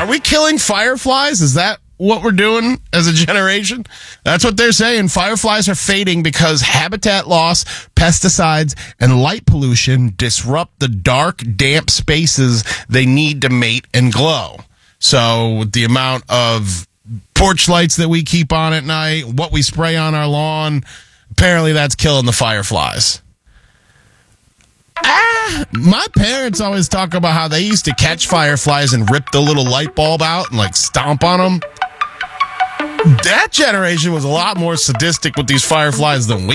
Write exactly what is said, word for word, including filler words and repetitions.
Are we killing fireflies? Is that what we're doing as a generation? That's what they're saying. Fireflies are fading because habitat loss, pesticides, and light pollution disrupt the dark, damp spaces they need to mate and glow. So with the amount of porch lights that we keep on at night, what we spray on our lawn, apparently that's killing the fireflies. Ah, my parents always talk about how they used to catch fireflies and rip the little light bulb out and like stomp on them. That generation was a lot more sadistic with these fireflies than we